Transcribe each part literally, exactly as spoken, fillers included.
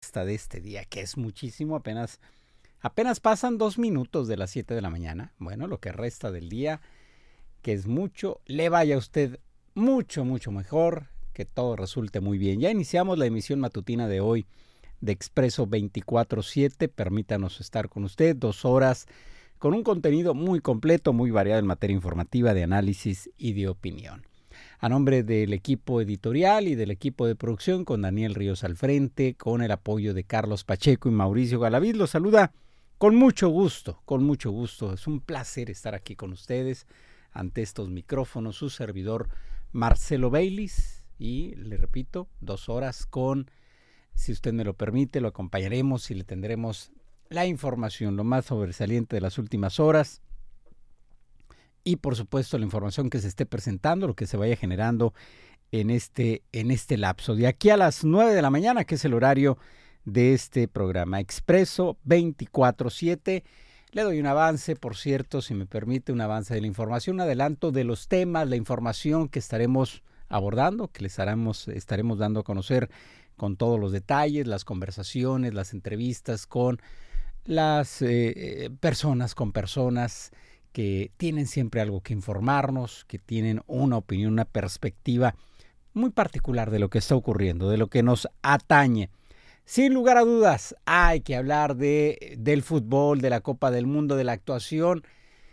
resta de este día, que es muchísimo, apenas, apenas pasan dos minutos de las siete de la mañana. Bueno, lo que resta del día, que es mucho, le vaya a usted mucho, mucho mejor, que todo resulte muy bien. Ya iniciamos la emisión matutina de hoy de Expreso veinticuatro siete, permítanos estar con usted dos horas con un contenido muy completo, muy variado en materia informativa, de análisis y de opinión. A nombre del equipo editorial y del equipo de producción, con Daniel Ríos al frente, con el apoyo de Carlos Pacheco y Mauricio Galaviz, los saluda con mucho gusto, con mucho gusto. Es un placer estar aquí con ustedes ante estos micrófonos, su servidor Marcelo Baylis, y le repito, dos horas con, si usted me lo permite, lo acompañaremos y le tendremos la información, lo más sobresaliente de las últimas horas, y por supuesto la información que se esté presentando, lo que se vaya generando en este, en este lapso. De aquí a las nueve de la mañana, que es el horario de este programa, Expreso veinticuatro siete. Le doy un avance, por cierto, si me permite, un avance de la información, un adelanto de los temas, la información que estaremos abordando, que les haremos, estaremos dando a conocer con todos los detalles, las conversaciones, las entrevistas con las eh, personas, con personas que tienen siempre algo que informarnos, que tienen una opinión, una perspectiva muy particular de lo que está ocurriendo, de lo que nos atañe. Sin lugar a dudas, hay que hablar de, del fútbol, de la Copa del Mundo, de la actuación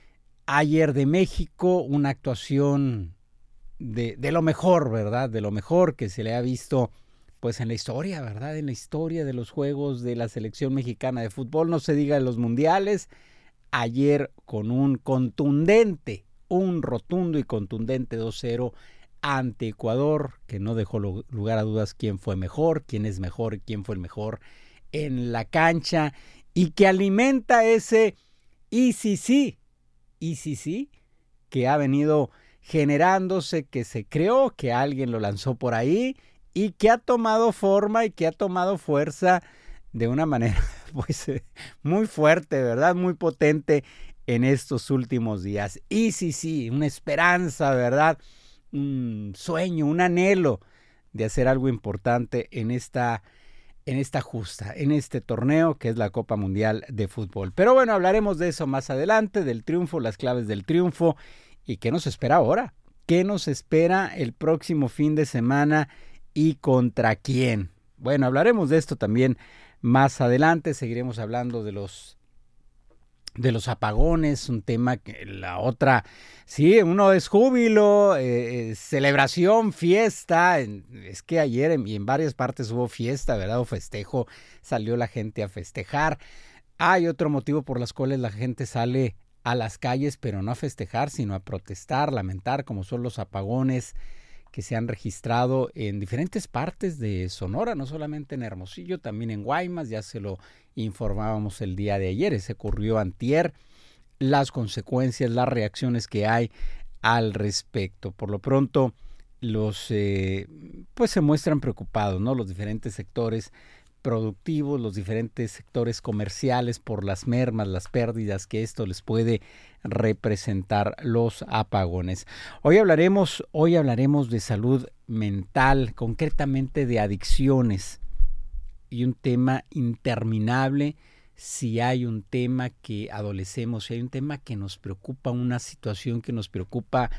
ayer de México, una actuación de, de lo mejor, ¿verdad? De lo mejor que se le ha visto pues en la historia, ¿verdad? En la historia de los juegos de la selección mexicana de fútbol, no se diga de los mundiales. Ayer con un contundente, un rotundo y contundente dos cero ante Ecuador, que no dejó lugar a dudas quién fue mejor, quién es mejor, quién fue el mejor en la cancha, y que alimenta ese y sí sí, y sí sí, que ha venido generándose, que se creó, que alguien lo lanzó por ahí y que ha tomado forma y que ha tomado fuerza de una manera pues muy fuerte, ¿verdad? Muy potente en estos últimos días. Y sí, sí, una esperanza, ¿verdad? Un sueño, un anhelo de hacer algo importante en esta, en esta justa, en este torneo que es la Copa Mundial de Fútbol. Pero bueno, hablaremos de eso más adelante, del triunfo, las claves del triunfo y qué nos espera ahora, qué nos espera el próximo fin de semana y contra quién. Bueno, hablaremos de esto también más adelante. Seguiremos hablando de los de los apagones, un tema que la otra, sí, uno es júbilo, eh, celebración, fiesta. Es que ayer en, y en varias partes hubo fiesta, ¿verdad? O festejo, salió la gente a festejar. Hay otro motivo por los cuales la gente sale a las calles, pero no a festejar, sino a protestar, lamentar, como son los apagones que se han registrado en diferentes partes de Sonora, no solamente en Hermosillo, también en Guaymas. Ya se lo informábamos el día de ayer, ese ocurrió antier, las consecuencias, las reacciones que hay al respecto. Por lo pronto, los eh, pues se muestran preocupados, ¿no? Los diferentes sectores productivos, los diferentes sectores comerciales, por las mermas, las pérdidas que esto les puede representar, los apagones. Hoy hablaremos, hoy hablaremos de salud mental, concretamente de adicciones, y un tema interminable. Si hay un tema que adolecemos, si hay un tema que nos preocupa, una situación que nos preocupa,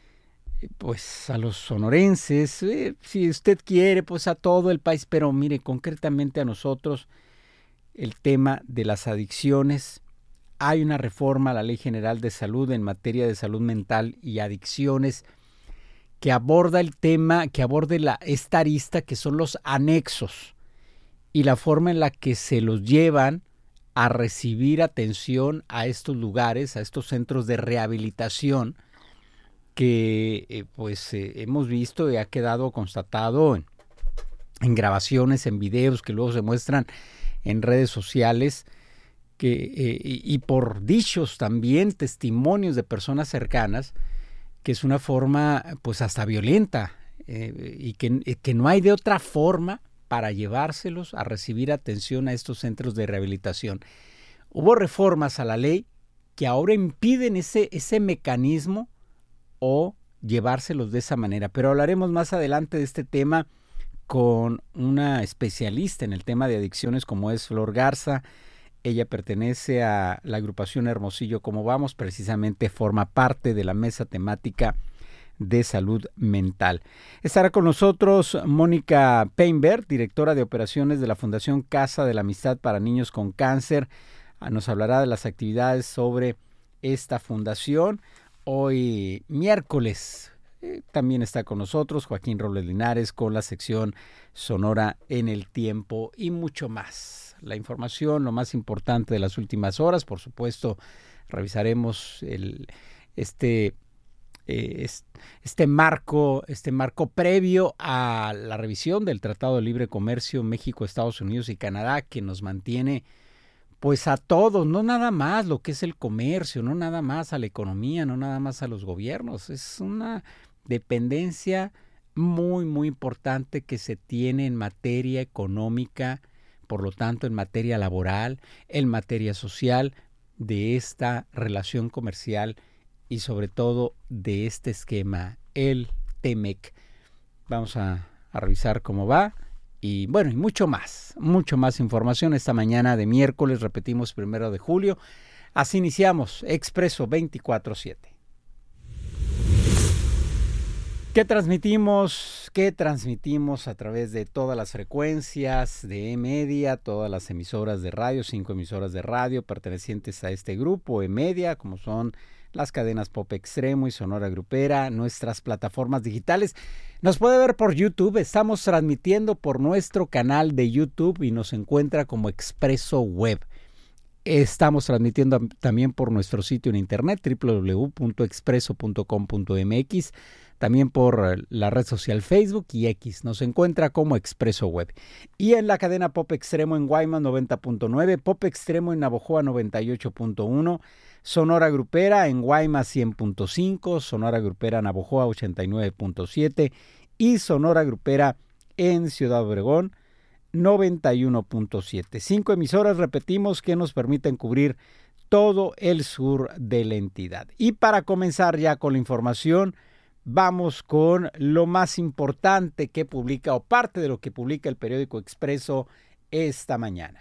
pues a los sonorenses, eh, si usted quiere, pues a todo el país, pero mire, concretamente a nosotros, el tema de las adicciones. Hay una reforma a la Ley General de Salud en materia de salud mental y adicciones que aborda el tema, que aborde la, esta arista, que son los anexos y la forma en la que se los llevan a recibir atención a estos lugares, a estos centros de rehabilitación, que eh, pues eh, hemos visto y ha quedado constatado en, en grabaciones, en videos que luego se muestran en redes sociales, que eh, y, y por dichos también, testimonios de personas cercanas, que es una forma pues hasta violenta, eh, y que, eh, que no hay de otra forma para llevárselos a recibir atención a estos centros de rehabilitación. Hubo reformas a la ley que ahora impiden ese, ese mecanismo o llevárselos de esa manera, pero hablaremos más adelante de este tema con una especialista en el tema de adicciones como es Flor Garza. Ella pertenece a la agrupación Hermosillo Como Vamos, precisamente forma parte de la mesa temática de salud mental. Estará con nosotros Mónica Peinberg, directora de operaciones de la Fundación Casa de la Amistad para Niños con Cáncer. Nos hablará de las actividades sobre esta fundación. Hoy miércoles eh, también está con nosotros Joaquín Robles Linares con la sección Sonora en el Tiempo y mucho más. La información, lo más importante de las últimas horas, por supuesto, revisaremos el, este, eh, este marco, este marco previo a la revisión del Tratado de Libre Comercio México, Estados Unidos y Canadá, que nos mantiene pues a todos, no nada más lo que es el comercio, no nada más a la economía, no nada más a los gobiernos. Es una dependencia muy, muy importante que se tiene en materia económica, por lo tanto en materia laboral, en materia social, de esta relación comercial y sobre todo de este esquema, el T M E C. Vamos a, a revisar cómo va y bueno, y mucho más, mucho más información esta mañana de miércoles, repetimos, primero de julio. Así iniciamos Expreso veinticuatro siete. ¿Qué transmitimos? ¿Qué transmitimos a través de todas las frecuencias de E-Media, todas las emisoras de radio, cinco emisoras de radio pertenecientes a este grupo E-Media, como son las cadenas Pop Extremo y Sonora Grupera, nuestras plataformas digitales? Nos puede ver por YouTube, estamos transmitiendo por nuestro canal de YouTube y nos encuentra como Expreso Web. Estamos transmitiendo también por nuestro sitio en internet doble u doble u doble u punto expreso punto com punto m x, también por la red social Facebook y X. Nos encuentra como Expreso Web. Y en la cadena Pop Extremo en Guaymas noventa punto nueve, Pop Extremo en Navojoa noventa y ocho punto uno, Sonora Grupera en Guaymas cien punto cinco, Sonora Grupera Navojoa ochenta y nueve punto siete y Sonora Grupera en Ciudad Obregón noventa y uno punto siete. Cinco emisoras, repetimos, que nos permiten cubrir todo el sur de la entidad. Y para comenzar ya con la información, vamos con lo más importante que publica o parte de lo que publica el periódico Expreso esta mañana.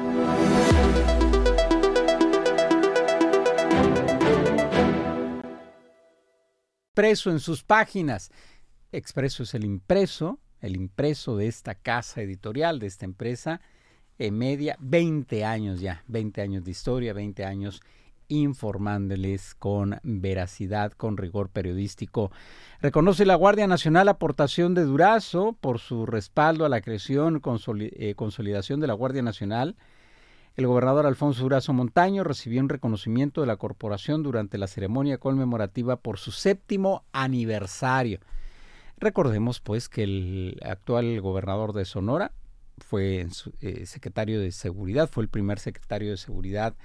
Expreso en sus páginas. Expreso es el impreso, el impreso de esta casa editorial, de esta empresa E-Media, veinte años ya, veinte años de historia, veinte años informándoles con veracidad, con rigor periodístico. Reconoce la Guardia Nacional aportación de Durazo por su respaldo a la creación y consoli- eh, consolidación de la Guardia Nacional. El gobernador Alfonso Durazo Montaño recibió un reconocimiento de la corporación durante la ceremonia conmemorativa por su séptimo aniversario. Recordemos pues que el actual gobernador de Sonora fue eh, secretario de Seguridad, fue el primer secretario de Seguridad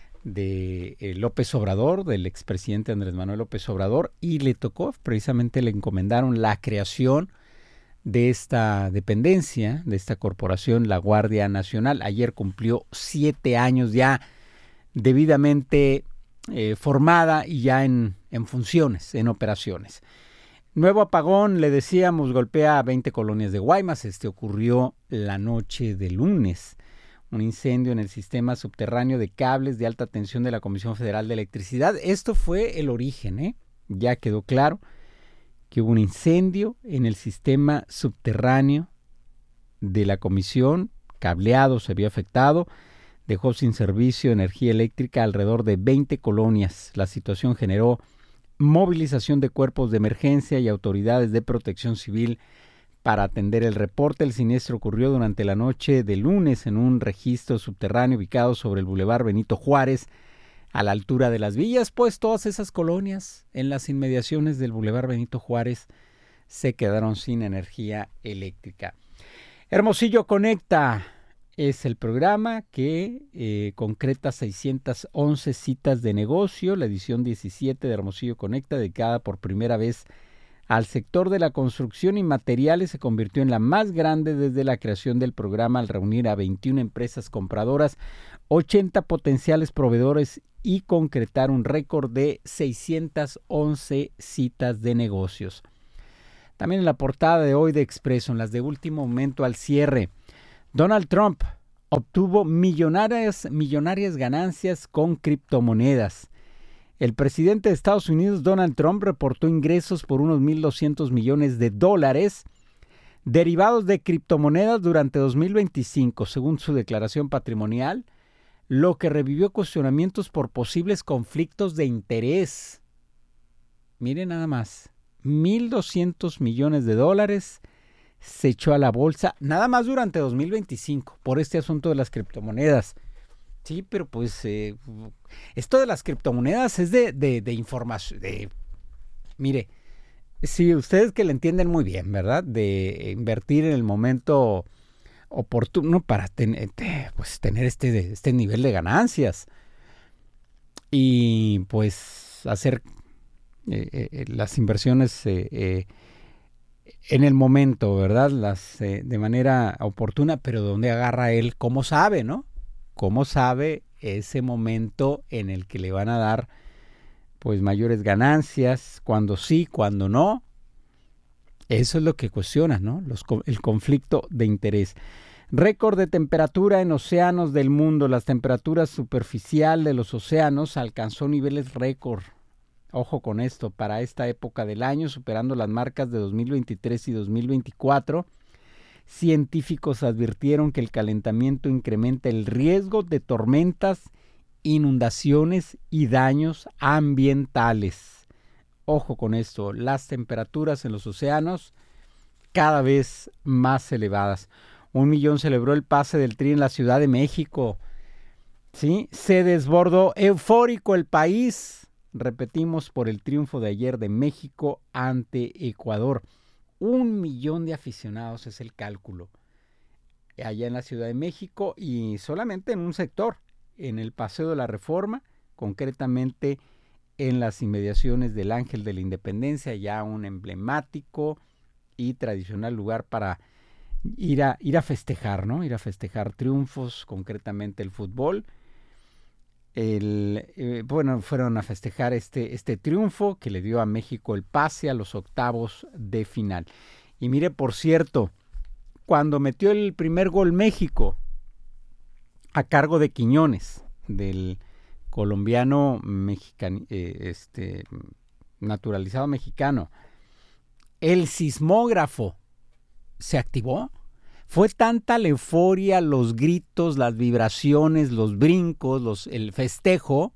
de eh, López Obrador, del expresidente Andrés Manuel López Obrador, y le tocó, precisamente le encomendaron la creación de esta dependencia, de esta corporación, la Guardia Nacional. Ayer cumplió siete años ya debidamente eh, formada y ya en, en funciones, en operaciones. Nuevo apagón, le decíamos, golpea a veinte colonias de Guaymas. Este ocurrió la noche de lunes. Un incendio en el sistema subterráneo de cables de alta tensión de la Comisión Federal de Electricidad. Esto fue el origen, ¿eh? Ya quedó claro que hubo un incendio en el sistema subterráneo de la comisión, cableado se vio afectado, dejó sin servicio energía eléctrica alrededor de veinte colonias. La situación generó movilización de cuerpos de emergencia y autoridades de protección civil para atender el reporte. El siniestro ocurrió durante la noche de lunes en un registro subterráneo ubicado sobre el Boulevard Benito Juárez, a la altura de las villas, pues todas esas colonias en las inmediaciones del Boulevard Benito Juárez se quedaron sin energía eléctrica. Hermosillo Conecta es el programa que eh, concreta seiscientas once citas de negocio. La edición diecisiete de Hermosillo Conecta, dedicada por primera vez al sector de la construcción y materiales, se convirtió en la más grande desde la creación del programa, al reunir a veintiuna empresas compradoras, ochenta potenciales proveedores y concretar un récord de seiscientas once citas de negocios. También en la portada de hoy de Expreso, en las de último momento al cierre, Donald Trump obtuvo millonarias, millonarias ganancias con criptomonedas. El presidente de Estados Unidos, Donald Trump, reportó ingresos por unos mil doscientos millones de dólares derivados de criptomonedas durante dos mil veinticinco, según su declaración patrimonial, lo que revivió cuestionamientos por posibles conflictos de interés. Miren nada más, mil doscientos millones de dólares se echó a la bolsa, nada más durante dos mil veinticinco, por este asunto de las criptomonedas. Sí, pero pues eh, esto de las criptomonedas es de, de, de información, de, mire, sí, ustedes que le entienden muy bien, ¿verdad? De invertir en el momento oportuno para ten, pues, tener este, este nivel de ganancias y pues hacer eh, eh, las inversiones eh, eh, en el momento, ¿verdad? Las eh, de manera oportuna, pero donde agarra él, ¿cómo sabe, no? ¿Cómo sabe ese momento en el que le van a dar pues mayores ganancias? Cuando sí, cuando no. Eso es lo que cuestiona, ¿no? Los, el conflicto de interés. Récord de temperatura en océanos del mundo. La temperatura superficial de los océanos alcanzó niveles récord. Ojo con esto, para esta época del año, superando las marcas de dos mil veintitrés y dos mil veinticuatro. Científicos advirtieron que el calentamiento incrementa el riesgo de tormentas, inundaciones y daños ambientales. Ojo con esto, las temperaturas en los océanos cada vez más elevadas. Un millón celebró el pase del Tri en la Ciudad de México. ¿Sí? Se desbordó eufórico el país. Repetimos, por el triunfo de ayer de México ante Ecuador. Un millón de aficionados es el cálculo allá en la Ciudad de México y solamente en un sector, en el Paseo de la Reforma, concretamente en las inmediaciones del Ángel de la Independencia, ya un emblemático y tradicional lugar para ir a, ir a festejar, ¿no? Ir a festejar triunfos, concretamente el fútbol. El, eh, bueno, fueron a festejar este, este triunfo que le dio a México el pase a los octavos de final. Y mire, por cierto, cuando metió el primer gol México, a cargo de Quiñones, del colombiano mexicano, eh, este, naturalizado mexicano, el sismógrafo se activó. Fue tanta la euforia, los gritos, las vibraciones, los brincos, los, el festejo,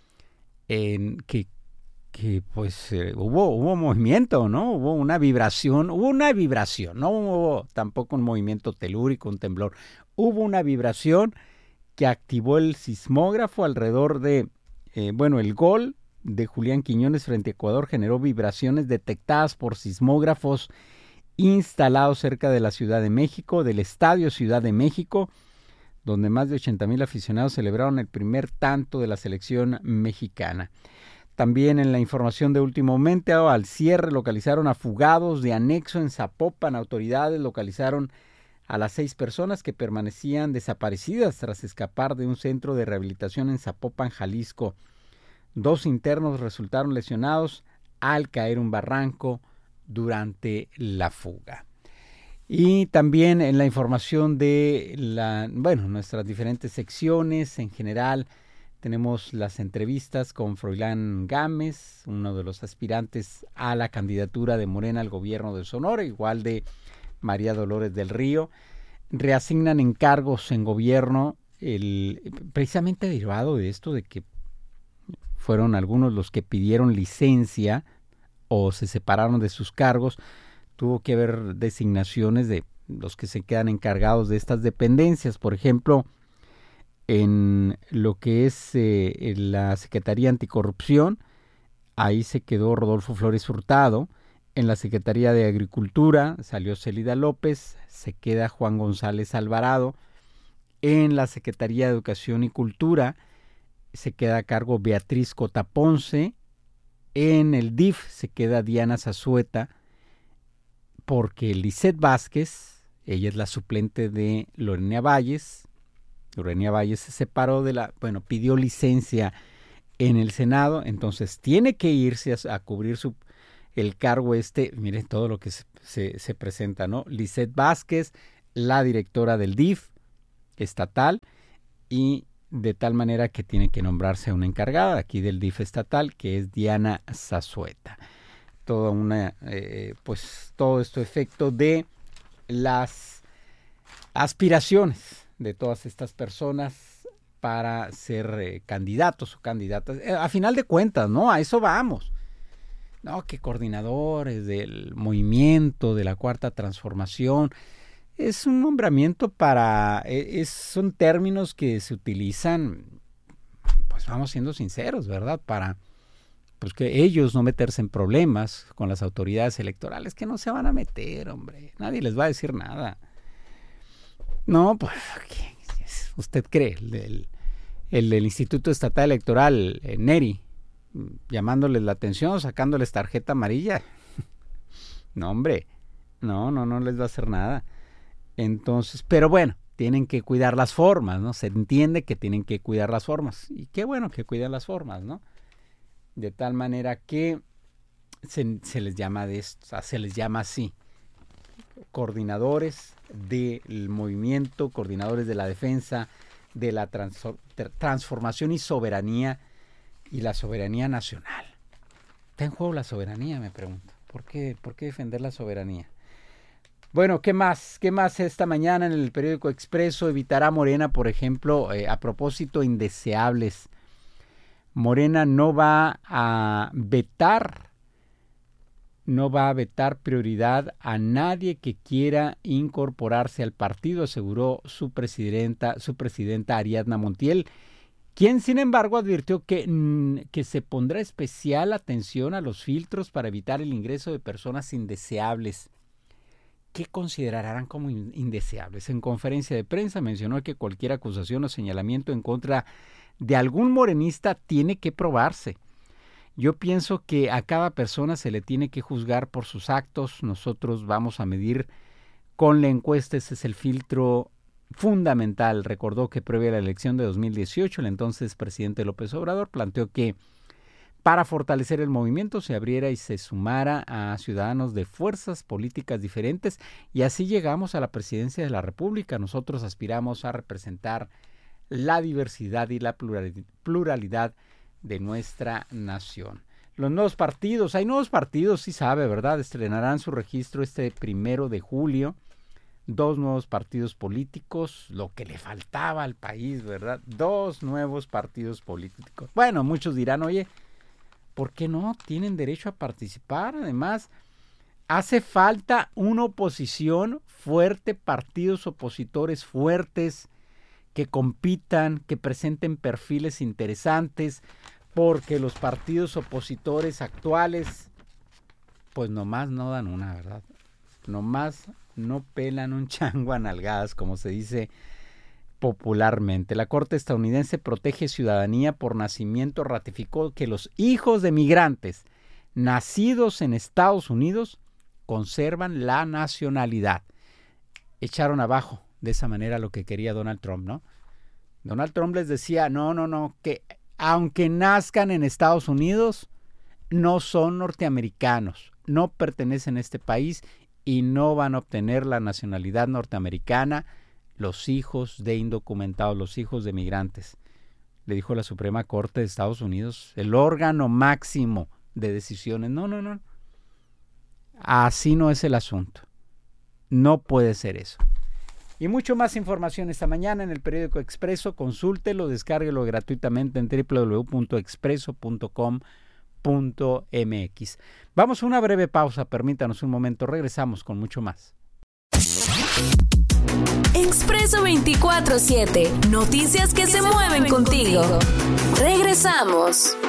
en que, que pues eh, hubo, hubo movimiento, ¿no? Hubo una vibración, hubo una vibración, no hubo tampoco un movimiento telúrico, un temblor. Hubo una vibración que activó el sismógrafo alrededor de, eh, bueno, el gol de Julián Quiñones frente a Ecuador generó vibraciones detectadas por sismógrafos instalado cerca de la Ciudad de México, del Estadio Ciudad de México, donde más de ochenta mil aficionados celebraron el primer tanto de la selección mexicana. También en la información de último momento, al cierre localizaron a fugados de anexo en Zapopan. Autoridades localizaron a las seis personas que permanecían desaparecidas tras escapar de un centro de rehabilitación en Zapopan, Jalisco. Dos internos resultaron lesionados al caer un barranco durante la fuga. Y también en la información de la, bueno, nuestras diferentes secciones en general, tenemos las entrevistas con Froilán Gámez, uno de los aspirantes a la candidatura de Morena al gobierno de Sonora, igual de María Dolores del Río. Reasignan encargos en gobierno, el, precisamente derivado de esto, de que fueron algunos los que pidieron licencia o se separaron de sus cargos. Tuvo que haber designaciones de los que se quedan encargados de estas dependencias. Por ejemplo, en lo que es eh, la Secretaría Anticorrupción, ahí se quedó Rodolfo Flores Hurtado. En la Secretaría de Agricultura salió Celida López, se queda Juan González Alvarado. En la Secretaría de Educación y Cultura se queda a cargo Beatriz Cotaponce. En el D I F se queda Diana Zazueta, porque Lisette Vázquez, ella es la suplente de Lorena Valles. Lorena Valles se separó de la, bueno, pidió licencia en el Senado, entonces tiene que irse a, a cubrir su, el cargo este, miren todo lo que se, se, se presenta, ¿no? Lisette Vázquez, la directora del D I F estatal, y de tal manera que tiene que nombrarse una encargada aquí del D I F estatal, que es Diana Zazueta. Toda una, eh, pues todo esto efecto de las aspiraciones de todas estas personas para ser eh, candidatos o candidatas. Eh, a final de cuentas, ¿no? A eso vamos. No, que coordinadores del movimiento de la Cuarta Transformación. Es un nombramiento para, es, son términos que se utilizan, pues vamos siendo sinceros, ¿verdad? Para pues que ellos no meterse en problemas con las autoridades electorales, que no se van a meter, hombre. Nadie les va a decir nada. No, pues, ¿qué usted cree? El del, el del Instituto Estatal Electoral, eh, Neri, llamándoles la atención, sacándoles tarjeta amarilla. No, hombre, no, no, no les va a hacer nada. Entonces, pero bueno, tienen que cuidar las formas, ¿no? Se entiende que tienen que cuidar las formas. Y qué bueno que cuidan las formas, ¿no? De tal manera que se, se les llama de esto, o sea, se les llama así. Coordinadores del movimiento, coordinadores de la defensa, de la trans, transformación y soberanía, y la soberanía nacional. ¿Está en juego la soberanía? Me pregunto. ¿Por qué, por qué defender la soberanía? Bueno, ¿qué más? ¿Qué más esta mañana en el periódico Expreso? Evitará Morena, por ejemplo, eh, a propósito, indeseables. Morena no va a vetar, no va a vetar prioridad a nadie que quiera incorporarse al partido, aseguró su presidenta, su presidenta Ariadna Montiel, quien sin embargo advirtió que, que se pondrá especial atención a los filtros para evitar el ingreso de personas indeseables. ¿Qué considerarán como indeseables? En conferencia de prensa mencionó que cualquier acusación o señalamiento en contra de algún morenista tiene que probarse. Yo pienso que a cada persona se le tiene que juzgar por sus actos. Nosotros vamos a medir con la encuesta, ese es el filtro fundamental. Recordó que previo a la elección de dos mil dieciocho, el entonces presidente López Obrador planteó que para fortalecer el movimiento se abriera y se sumara a ciudadanos de fuerzas políticas diferentes, y así llegamos a la presidencia de la República. Nosotros aspiramos a representar la diversidad y la pluralidad de nuestra nación. Los nuevos partidos, hay nuevos partidos, sí sabe, ¿verdad? Estrenarán su registro este primero de julio. Dos nuevos partidos políticos, lo que le faltaba al país, ¿verdad? Dos nuevos partidos políticos. Bueno, muchos dirán, oye, ¿por qué no? Tienen derecho a participar. Además, hace falta una oposición fuerte, partidos opositores fuertes que compitan, que presenten perfiles interesantes, porque los partidos opositores actuales, pues nomás no dan una, ¿verdad? Nomás no pelan un chango a nalgadas, como se dice popularmente. La Corte estadounidense protege ciudadanía por nacimiento ratificó que los hijos de migrantes nacidos en Estados Unidos conservan la nacionalidad. Echaron abajo de esa manera lo que quería Donald Trump, ¿no? Donald Trump les decía, no, no, no, que aunque nazcan en Estados Unidos, no son norteamericanos, no pertenecen a este país y no van a obtener la nacionalidad norteamericana los hijos de indocumentados, los hijos de migrantes. Le dijo la Suprema Corte de Estados Unidos, el órgano máximo de decisiones. No, no, no. Así no es el asunto. No puede ser eso. Y mucho más información esta mañana en el periódico Expreso. Consúltelo, descárguelo gratuitamente en doble u doble u doble u punto expreso punto com punto m x. Vamos a una breve pausa, permítanos un momento, regresamos con mucho más. Expreso veinticuatro siete, noticias que se mueven contigo. Regresamos.